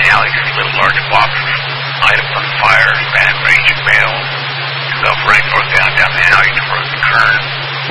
galaxy, little large blocks of items on fire, span ranging